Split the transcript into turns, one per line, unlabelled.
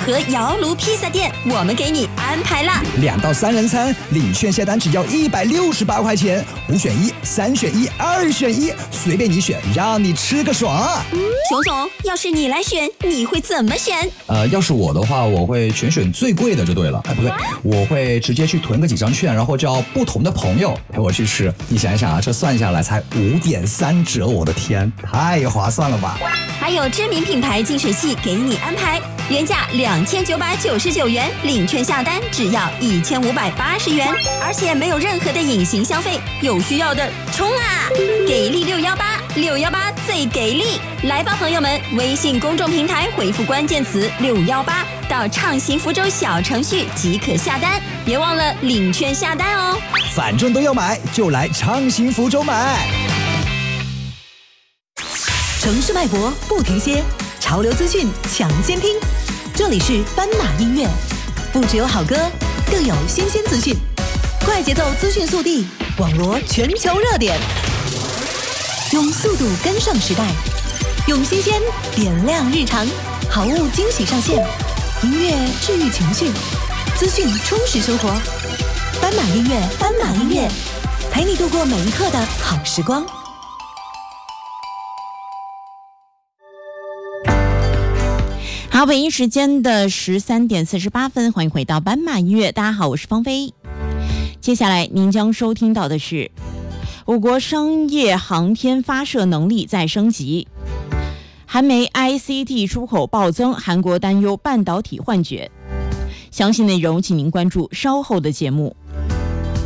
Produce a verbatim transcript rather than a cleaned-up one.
和窑炉披萨店，我们给你安排啦。
两到三人餐，领券下单只要一百六十八块钱，五选一，三选一，二选一，随便你选，让你吃个爽啊！
熊总，要是你来选，你会怎么选？
呃，要是我的话，我会全选最贵的就对了。哎，不对，我会直接去囤个几张券，然后叫不同的朋友陪我去吃。你想一想啊，这算下来才五点三折，我的天，太划算了吧！
还有知名品牌净水器给你安排，原价两千九百九十九元，领券下单只要一千五百八十元，而且没有任何的隐形消费，有需要的冲啊！给力六一八，六一八最给力！来吧，朋友们，微信公众平台回复关键词六一八到畅行福州小程序即可下单，别忘了领券下单哦。
反正都要买，就来畅行福州买。
城市脉搏不停歇，潮流资讯抢先听。这里是斑马音乐，不只有好歌，更有新鲜资讯，快节奏资讯速递，网罗全球热点，用速度跟上时代，用新鲜点亮日常，好物惊喜上线，音乐治愈情绪，资讯充实生活。斑马音乐，斑马音乐，陪你度过每一刻的好时光。
好，北京时间的十三点四十八分，欢迎回到斑马音乐。大家好，我是芳菲。接下来您将收听到的是，我国商业航天发射能力在升级，韩媒 I C T 出口暴增，韩国担忧半导体幻觉。详细内容请您关注稍后的节目。